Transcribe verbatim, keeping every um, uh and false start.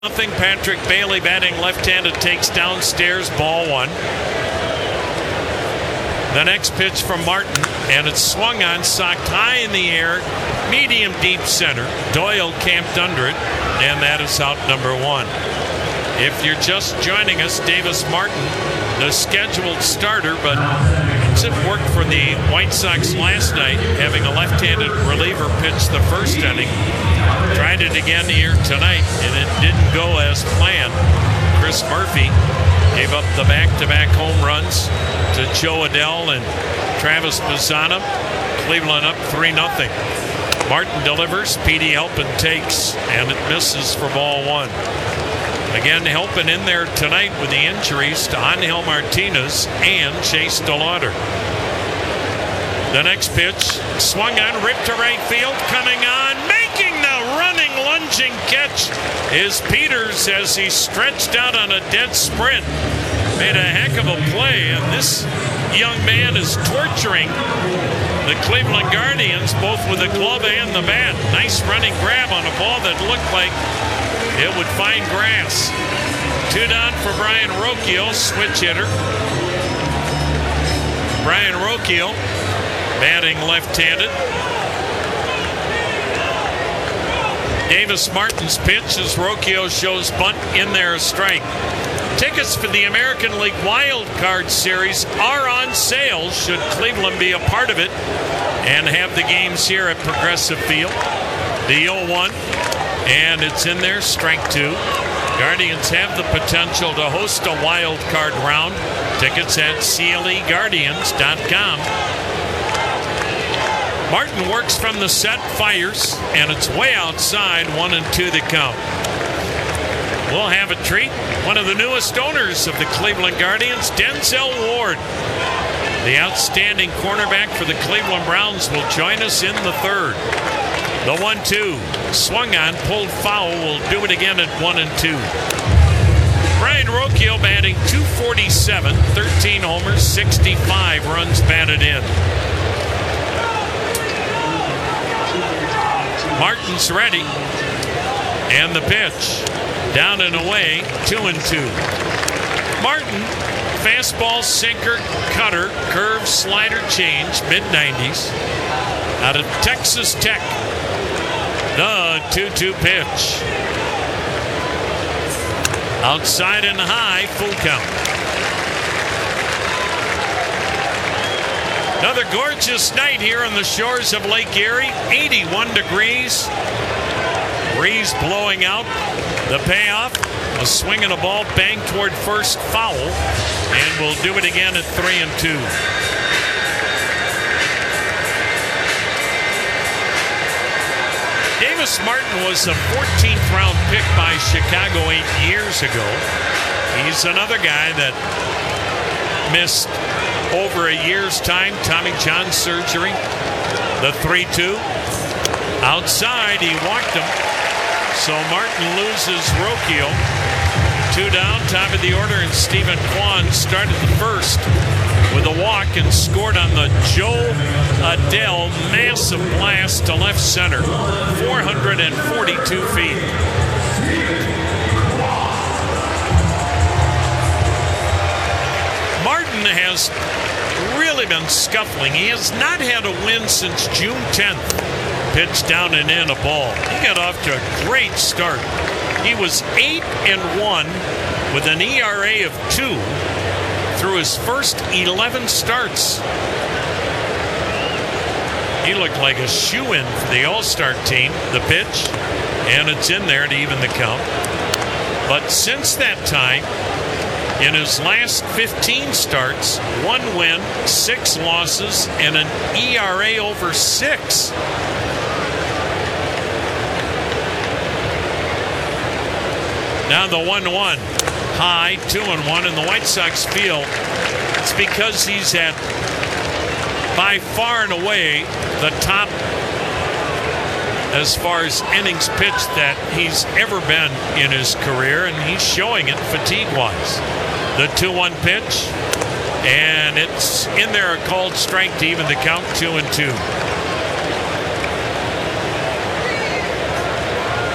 Nothing. Patrick Bailey batting left-handed takes downstairs, ball one. The next pitch from Martin, and it's swung on, socked high in the air, medium deep center. Doyle camped under it, and that is out number one. If you're just joining us, Davis Martin, the scheduled starter, but it worked for the White Sox last night, having a left-handed reliever pitch the first inning. Tried it again here tonight, and it didn't go as planned. Chris Murphy gave up the back-to-back home runs to Joe Adell and Travis Bazzana. Cleveland up three nothing. Martin delivers, Petey Helpin takes, and it misses for ball one. Again, Helpin in there tonight with the injuries to Angel Martinez and Chase DeLauder. The next pitch, swung on, ripped to right field, coming on, making the running, lunging catch is Peters as he stretched out on a dead sprint. Made a heck of a play, and this young man is torturing the Cleveland Guardians, both with the glove and the bat. Nice running grab on a ball that looked like it would find grass. Two down for Brian Rocchio, switch hitter. Brian Rocchio batting left-handed. Davis Martin's pitch as Rocchio shows bunt in there, a strike. Tickets for the American League Wild Card Series are on sale should Cleveland be a part of it and have the games here at Progressive Field. The oh one, and it's in there, strike two. Guardians have the potential to host a wild card round. Tickets at C L E Guardians dot com. Martin works from the set, fires, and it's way outside, one and two the count. We'll have a treat. One of the newest owners of the Cleveland Guardians, Denzel Ward, the outstanding cornerback for the Cleveland Browns, will join us in the third. The one two, swung on, pulled foul, will do it again at one and two. Brian Rocchio batting two forty-seven, thirteen homers, sixty-five runs batted in. Martin's ready, and the pitch, down and away, two and two. Martin, fastball, sinker, cutter, curve, slider, change, mid nineties, out of Texas Tech. The two two pitch, outside and high, full count. Another gorgeous night here on the shores of Lake Erie. eighty-one degrees. Breeze blowing out. The payoff, a swing and a ball banged toward first, foul. And we'll do it again at three and two. Davis Martin was a fourteenth round pick by Chicago eight years ago. He's another guy that missed over a year's time, Tommy John surgery. The three two. Outside, he walked him. So Martin loses Rocchio. Two down, top of the order, and Stephen Kwan started the first with a walk and scored on the Joe Adell massive blast to left center, four hundred forty-two feet. Martin has really been scuffling. He has not had a win since June tenth. Pitch down and in, a ball. He got off to a great start. He was eight and one with an E R A of two through his first eleven starts. He looked like a shoo-in for the All-Star team. The pitch, and it's in there to even the count. But since that time, in his last fifteen starts, one win, six losses, and an E R A over six. Now the one one, high, two and one, and the White Sox feel it's because he's at, by far and away, the top as far as innings pitched that he's ever been in his career, and he's showing it fatigue-wise. The two one pitch, and it's in there, a called strike to even the count, two and two.